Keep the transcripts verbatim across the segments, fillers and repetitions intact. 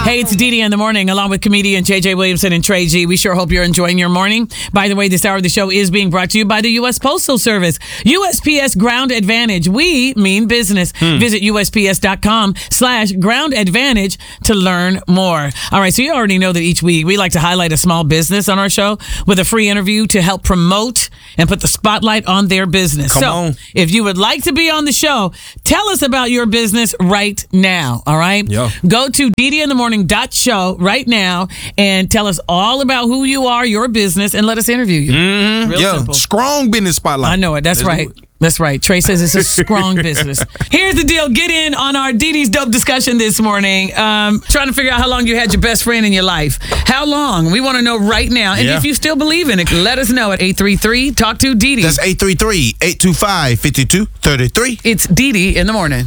Hey, it's Dee Dee in the morning, along with comedian J J Williamson and Trey G. We sure hope you're enjoying your morning. By the way, this hour of the show is being brought to you by the U S Postal Service. U S P S Ground Advantage. We mean business. Hmm. Visit U S P S dot com slash ground advantage to learn more. All right, so you already know that each week we like to highlight a small business on our show with a free interview to help promote and put the spotlight on their business. Come so on. if you would like to be on the show, tell us about your business right now. All right? Yeah. Go to Dee Dee in the morning dot show right now and tell us all about who you are, your business, and let us interview you. Mm-hmm. Real yeah. simple. Strong business spotlight. I know it. That's Let's right. do it. That's right. Trey says it's a strong business. Here's the deal. Get in on our Dee Dee's Dope discussion this morning. Um, trying to figure out how long you had your best friend in your life. How long? We want to know right now. And Yeah. if you still believe in it, let us know at eight three three talk to Dee Dee. That's eight three three, eight two five, five two three three. It's Dee Dee in the morning.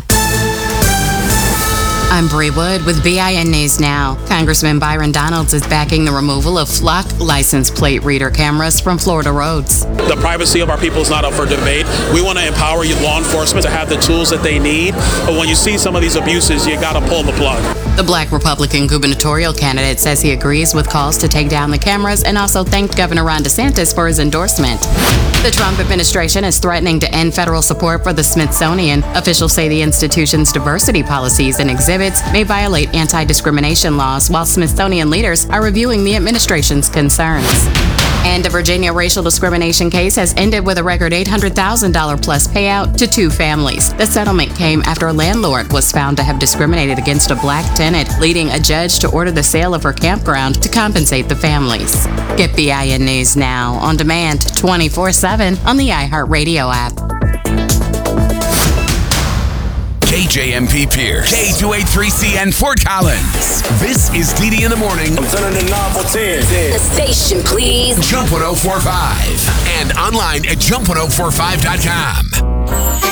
I'm Bree Wood with B I N News Now. Congressman Byron Donalds is backing the removal of Flock license plate reader cameras from Florida roads. The privacy of our people is not up for debate. We want to empower law enforcement to have the tools that they need. But when you see some of these abuses, you got to pull the plug. The Black Republican gubernatorial candidate says he agrees with calls to take down the cameras and also thanked Governor Ron DeSantis for his endorsement. The Trump administration is threatening to end federal support for the Smithsonian. Officials say the institution's diversity policies and exhibits may violate anti-discrimination laws, while Smithsonian leaders are reviewing the administration's concerns. And a Virginia racial discrimination case has ended with a record eight hundred thousand dollars plus payout to two families. The settlement came after a landlord was found to have discriminated against a black tenant, leading a judge to order the sale of her campground to compensate the families. Get B I N News Now on demand twenty-four seven on the iHeartRadio app. K J M P Pierce, K two eighty-three C N Fort Collins. This is Dee Dee in the morning. I'm turning the knob for ten. The station, please. Jump one oh four five and online at jump one oh four five dot com.